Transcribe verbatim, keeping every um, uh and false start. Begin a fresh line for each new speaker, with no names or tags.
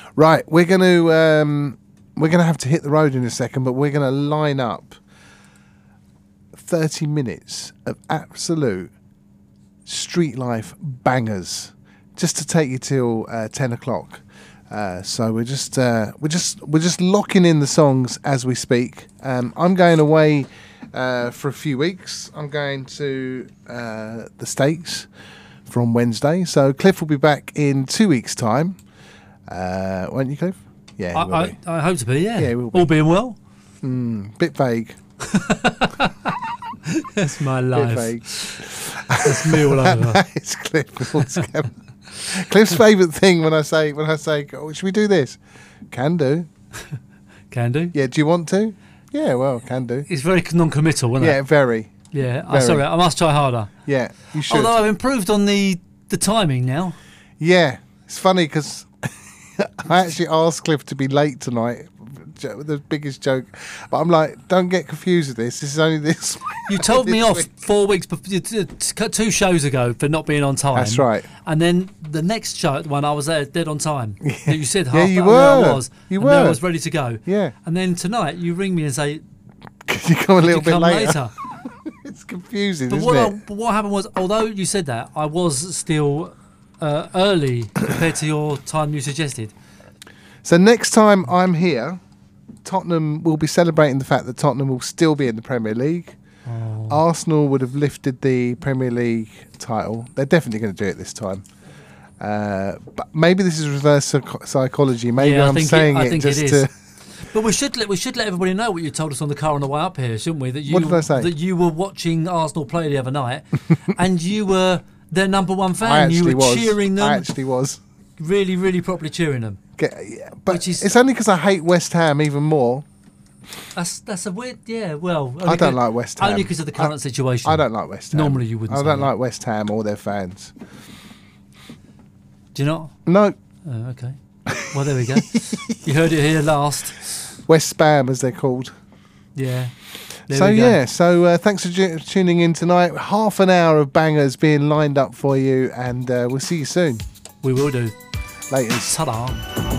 Right, we're going to um, we're going to have to hit the road in a second, but we're going to line up thirty minutes of absolute street life bangers, just to take you till uh, ten o'clock. Uh, so we're just uh, we're just we're just locking in the songs as we speak. Um, I'm going away uh, for a few weeks. I'm going to uh, the States from Wednesday. So Cliff will be back in two weeks' time. Uh, won't you, Cliff? Yeah,
I,
he will
I,
be.
I hope to be. Yeah,
Yeah, we'll be.
All being well.
Mm, bit vague.
That's my
Bit
life.
vague.
That's me all over.
That is Cliff altogether. Cliff's favourite thing when I say when I say, oh, should we do this? Can do.
Can do.
Yeah. Do you want to? Yeah. Well, can do.
It's very non-committal, isn't
Yeah.
it?
Very.
Yeah. Oh,
very.
sorry, I must try harder.
Yeah. You should.
Although I've improved on the the timing now.
Yeah. It's funny because I actually asked Cliff to be late tonight. The biggest joke, but I'm like, don't get confused with this. This is only this.
You told me
this
off
week.
four weeks before, two shows ago for not being on time.
That's right.
And then the next show, when I was there, dead on time. Yeah. You said half
Yeah, you
an hour
were.
I was.
You
and
were.
then I was ready to go.
Yeah.
And then tonight you ring me and say,
Could you come a
"Could
little
you
bit
come
later?
later?"
It's confusing,
But
isn't
what,
it?
I, but what happened was, although you said that, I was still uh, early compared to your time you suggested.
So next time I'm here, Tottenham will be celebrating the fact that Tottenham will still be in the Premier League.
Oh.
Arsenal would have lifted the Premier League title. They're definitely going to do it this time. Uh, but maybe this is reverse psych- psychology. Maybe
Yeah, I
I'm
think it-
saying
I
it,
think it
just
is.
to.
But we should let we should let everybody know what you told us on the car on the way up here, shouldn't we? That you
What did I say?
that you were watching Arsenal play the other night, and you were their number one fan.
I actually
You were
was.
cheering them,
I actually was.
really, really properly cheering them.
Get, yeah, but
Which is-
it's only because I hate West Ham even more.
That's that's a weird, yeah. Well, only
I don't
'cause-
like West Ham.
only because of the current
I-
situation.
I don't like West Ham.
Normally you wouldn't
I
say
don't
that.
like West Ham or their fans.
Do you not?
No,
Oh, okay. Well, there we go. You heard it here last.
West Spam as they're called.
Yeah. There
So
we go.
yeah, so uh, thanks for ju- tuning in tonight. Half an hour of bangers being lined up for you, and uh, we'll see you soon.
We will do.
Later.
Ta-da.